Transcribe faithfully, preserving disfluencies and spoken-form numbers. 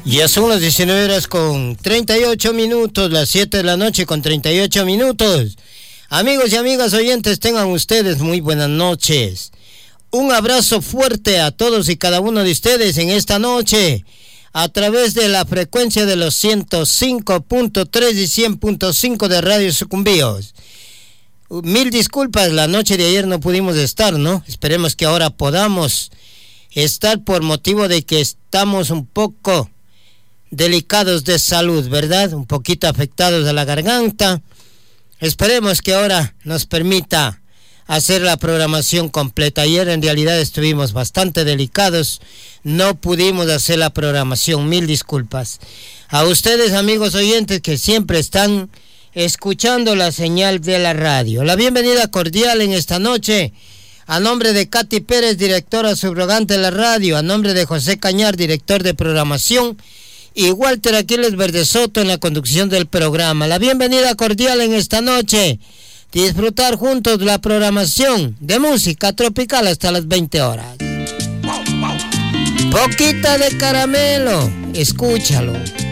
Ya son las diecinueve horas con treinta y ocho minutos, las siete de la noche con treinta y ocho minutos. Amigos y amigas oyentes, tengan ustedes muy buenas noches. Un abrazo fuerte a todos y cada uno de ustedes en esta noche, a través de la frecuencia de los ciento cinco punto tres y cien punto cinco de Radio Sucumbíos. Mil disculpas, la noche de ayer no pudimos estar, ¿no? Esperemos que ahora podamos estar por motivo de que estamos un poco delicados de salud, ¿verdad? Un poquito afectados de la garganta. Esperemos que ahora nos permita hacer la programación completa. Ayer en realidad estuvimos bastante delicados, no pudimos hacer la programación, mil disculpas. A ustedes, amigos oyentes, que siempre están escuchando la señal de la radio, la bienvenida cordial en esta noche, a nombre de Katy Pérez, directora subrogante de la radio, a nombre de José Cañar, director de programación, y Walter Aquiles Verdesoto en la conducción del programa. La bienvenida cordial en esta noche, disfrutar juntos la programación de música tropical hasta las veinte horas. Poquita de caramelo, escúchalo.